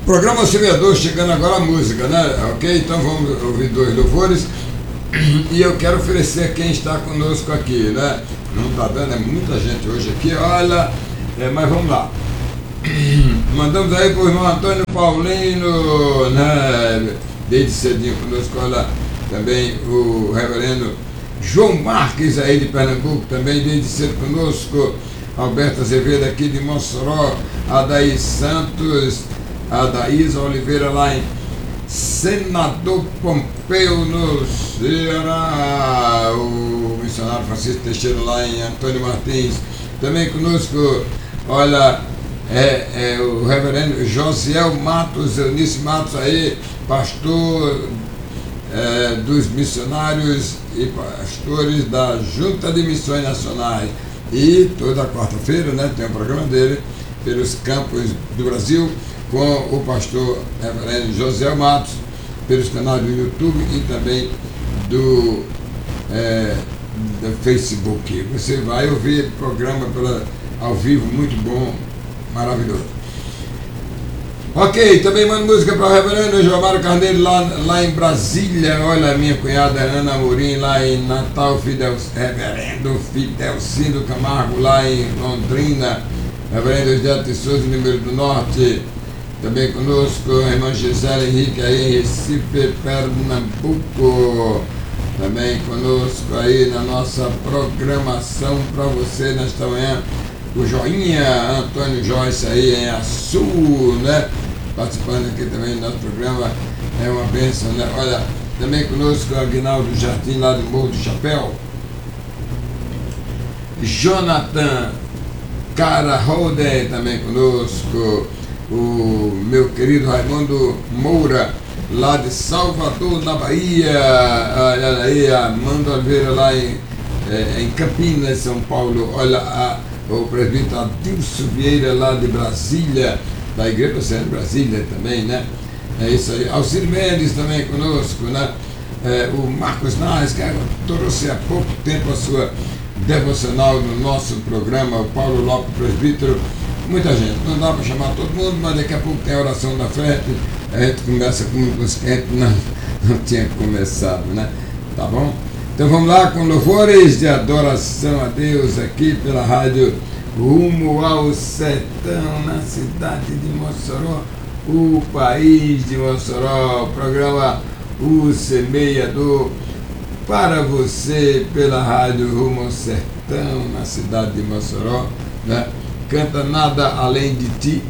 Programa Semeador, chegando agora a música, né? Ok? Então vamos ouvir 2 louvores. E eu quero oferecer a quem está conosco aqui, né? Não está dando, é muita gente hoje aqui, olha, mas vamos lá. Mandamos aí para o irmão Antônio Paulino, né? Desde cedinho conosco, olha, também o reverendo João Marques aí de Pernambuco, também desde cedo conosco. Alberto Azevedo aqui de Mossoró, Adaís Santos, Adaísa Oliveira lá em Senador Pompeu, no Ceará, o missionário Francisco Teixeira lá em Antônio Martins, também conosco, olha, o reverendo Josiel Matos, Eunice Matos aí, pastor dos missionários e pastores da Junta de Missões Nacionais. E toda quarta-feira, né, tem um programa dele pelos campos do Brasil com o pastor reverendo José Matos, pelos canais do YouTube e também do Facebook. Você vai ouvir o programa ao vivo, muito bom, maravilhoso. Ok, também mando música para o reverendo João Carneiro lá em Brasília. Olha, a minha cunhada Ana Amorim lá em Natal, reverendo Fidelcindo Camargo lá em Londrina, reverendo José de Souza, número do Norte, também conosco a irmã Gisele Henrique aí em Recife, Pernambuco, também conosco aí na nossa programação para você nesta manhã. O Joinha Antônio Joyce aí em Açu, né? Participando aqui também do nosso programa, é uma bênção, né? Olha, também conosco o Aguinaldo Jardim lá do Morro do Chapéu, Jonathan Caraholder também conosco, o meu querido Raimundo Moura lá de Salvador, na Bahia, olha aí, a Amanda Oliveira lá em Campinas, São Paulo, olha o presbítero Adilson Vieira lá de Brasília, da Igreja Oceana de Brasília também, né? É isso aí. Alcir Mendes também conosco, né? O Marcos Nares, que trouxe há pouco tempo a sua devocional no nosso programa, o Paulo Lopes, presbítero, muita gente. Não dá para chamar todo mundo, mas daqui a pouco tem a oração da frente, a gente começa com os que a gente não tinha começado, né? Tá bom? Então vamos lá com louvores de adoração a Deus aqui pela rádio Rumo ao Sertão, na cidade de Mossoró, o país de Mossoró, o programa O Semeador para você pela rádio Rumo ao Sertão, na cidade de Mossoró, né? Canta Nada Além de Ti,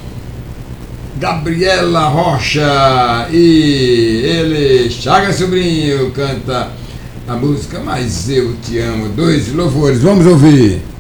Gabriela Rocha, e ele, Chaga Sobrinho, canta a música Mas Eu Te Amo. 2 louvores, vamos ouvir.